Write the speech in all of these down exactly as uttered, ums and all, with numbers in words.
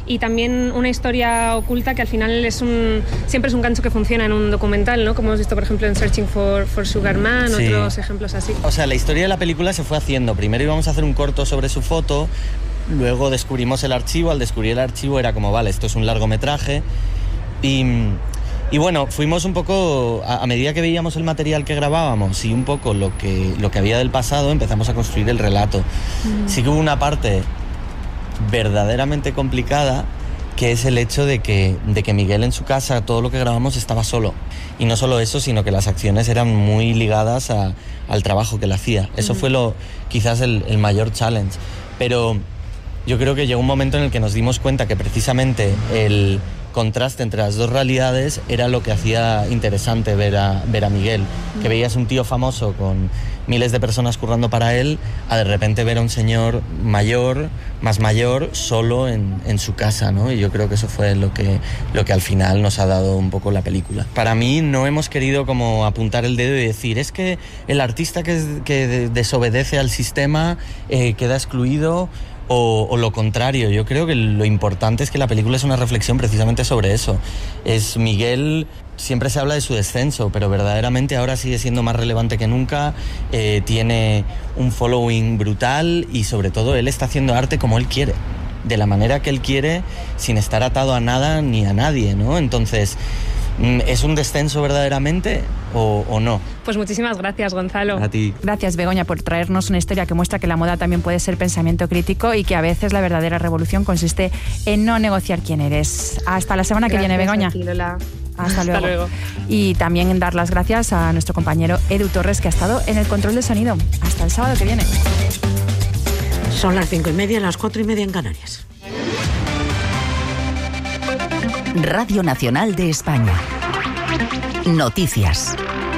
y también una historia oculta que al final es un, siempre es un gancho que funciona en un documental, ¿no? Como hemos visto, por ejemplo, en Searching for, for Sugar Man, sí. Otros ejemplos así. O sea, la historia de la película se fue haciendo. Primero íbamos a hacer un corto sobre su foto, luego descubrimos el archivo. Al descubrir el archivo era como, vale, esto es un largometraje. Y, y bueno, fuimos un poco, a, a medida que veíamos el material que grabábamos y un poco lo que, lo que había del pasado, empezamos a construir el relato. Mm. Sí que hubo una parte verdaderamente complicada, que es el hecho de que, de que Miguel en su casa, todo lo que grabamos estaba solo. Y no solo eso, sino que las acciones eran muy ligadas a, al trabajo que él hacía. Eso fue lo, quizás el, el mayor challenge. Pero yo creo que llegó un momento en el que nos dimos cuenta que precisamente el contraste entre las dos realidades era lo que hacía interesante ver a, ver a Miguel. Que veías un tío famoso con miles de personas currando para él, a de repente ver a un señor mayor, más mayor, solo en, en su casa, ¿no? Y yo creo que eso fue lo que, lo que al final nos ha dado un poco la película. Para mí no hemos querido como apuntar el dedo y decir, es que el artista que, es, que desobedece al sistema eh, queda excluido, o, o lo contrario. Yo creo que lo importante es que la película es una reflexión precisamente sobre eso. Es Miguel... Siempre se habla de su descenso, pero verdaderamente ahora sigue siendo más relevante que nunca, eh, tiene un following brutal y sobre todo él está haciendo arte como él quiere, de la manera que él quiere, sin estar atado a nada ni a nadie, ¿no? Entonces, ¿es un descenso verdaderamente o, o no? Pues muchísimas gracias, Gonzalo. A ti. Gracias, Begoña, por traernos una historia que muestra que la moda también puede ser pensamiento crítico y que a veces la verdadera revolución consiste en no negociar quién eres. Hasta la semana gracias que viene, Begoña. A ti, Lola. Hasta luego. Hasta luego. Y también dar las gracias a nuestro compañero Edu Torres, que ha estado en el control de sonido. Hasta el sábado que viene. Son las cinco y media, las cuatro y media en Canarias. Radio Nacional de España. Noticias.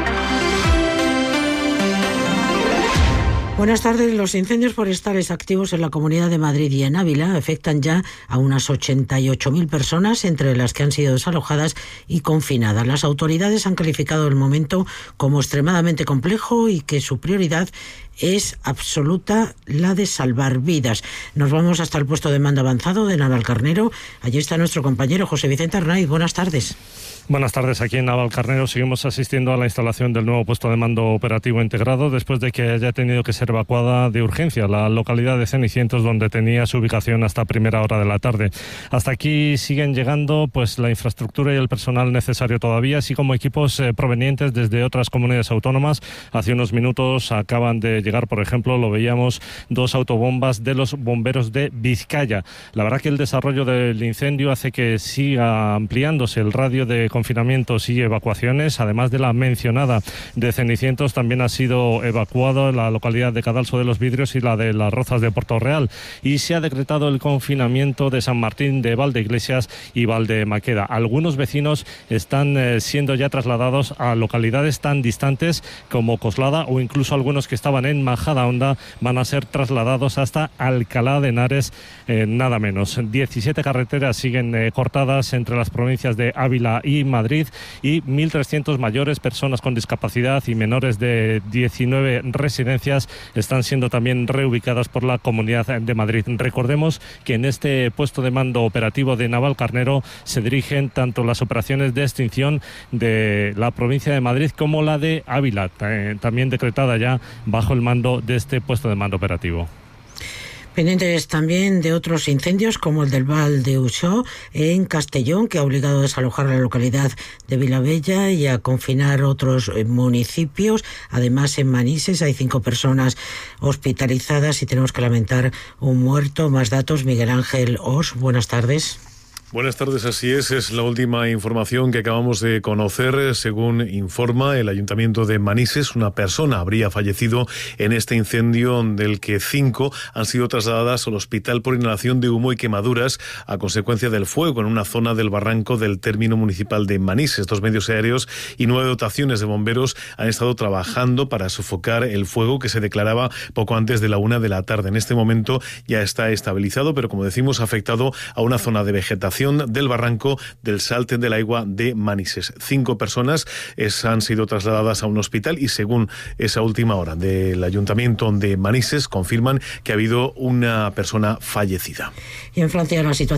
Buenas tardes. Los incendios forestales activos en la Comunidad de Madrid y en Ávila afectan ya a unas ochenta y ocho mil personas, entre las que han sido desalojadas y confinadas. Las autoridades han calificado el momento como extremadamente complejo y que su prioridad es absoluta la de salvar vidas. Nos vamos hasta el puesto de mando avanzado de Navalcarnero. Allí está nuestro compañero José Vicente Arnaiz. Buenas tardes. Buenas tardes. Aquí en Navalcarnero seguimos asistiendo a la instalación del nuevo puesto de mando operativo integrado después de que haya tenido que ser evacuada de urgencia la localidad de Cenicientos, donde tenía su ubicación hasta primera hora de la tarde. Hasta aquí siguen llegando pues la infraestructura y el personal necesario todavía, así como equipos eh, provenientes desde otras comunidades autónomas. Hace unos minutos acaban de llegar, por ejemplo, lo veíamos, dos autobombas de los bomberos de Vizcaya. La verdad que el desarrollo del incendio hace que siga ampliándose el radio de confinamientos y evacuaciones. Además de la mencionada de Cenicientos, también ha sido evacuado la localidad de Cadalso de los Vidrios y la de Las Rozas de Puerto Real, y se ha decretado el confinamiento de San Martín de Valdeiglesias y Valdemaqueda. Algunos vecinos están eh, siendo ya trasladados a localidades tan distantes como Coslada, o incluso algunos que estaban en Majadahonda van a ser trasladados hasta Alcalá de Henares, eh, nada menos. diecisiete carreteras siguen eh, cortadas entre las provincias de Ávila y Madrid, y mil trescientos mayores, personas con discapacidad y menores de diecinueve residencias están siendo también reubicadas por la Comunidad de Madrid. Recordemos que en este puesto de mando operativo de Navalcarnero se dirigen tanto las operaciones de extinción de la provincia de Madrid como la de Ávila, eh, también decretada ya bajo el mando de este puesto de mando operativo. Pendientes también de otros incendios, como el del Val de Uxó en Castellón, que ha obligado a desalojar la localidad de Vilabella y a confinar otros municipios. Además, en Manises hay cinco personas hospitalizadas y tenemos que lamentar un muerto. Más datos, Miguel Ángel Os. Buenas tardes. Buenas tardes, así es, es la última información que acabamos de conocer. Según informa el Ayuntamiento de Manises, una persona habría fallecido en este incendio, del que cinco han sido trasladadas al hospital por inhalación de humo y quemaduras a consecuencia del fuego en una zona del barranco del término municipal de Manises. Dos medios aéreos y nueve dotaciones de bomberos han estado trabajando para sofocar el fuego, que se declaraba poco antes de la una de la tarde. En este momento ya está estabilizado, pero como decimos, ha afectado a una zona de vegetación del barranco del Salte del Aigua de Manises. Cinco personas es, han sido trasladadas a un hospital, y según esa última hora del Ayuntamiento de Manises confirman que ha habido una persona fallecida. Y en Francia la situación no mejora.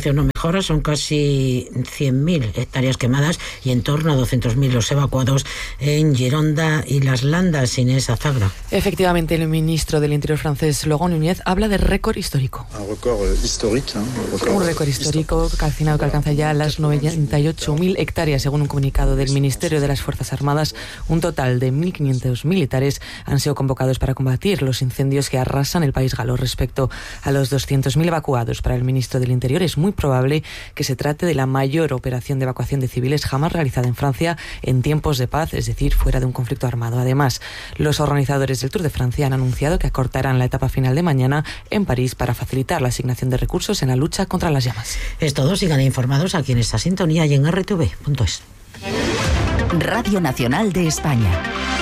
mejora, son casi cien mil hectáreas quemadas y en torno a doscientos mil los evacuados en Gironda y Las Landas. Inés Azagra. Efectivamente, el ministro del Interior francés, Laurent Nunez, habla de récord histórico. Un récord histórico calcinado que alcanza ya las noventa y ocho mil hectáreas, según un comunicado del Ministerio de las Fuerzas Armadas. Un total de mil quinientos militares han sido convocados para combatir los incendios que arrasan el país galo. Respecto a los doscientos mil evacuados, para el ministro del Interior es muy probable que se trate de la mayor operación de evacuación de civiles jamás realizada en Francia en tiempos de paz, es decir, fuera de un conflicto armado. Además, los organizadores del Tour de Francia han anunciado que acortarán la etapa final de mañana en París para facilitar la asignación de recursos en la lucha contra las llamas. Es todo, sigan informados aquí en esta sintonía y en R T V punto es. Radio Nacional de España.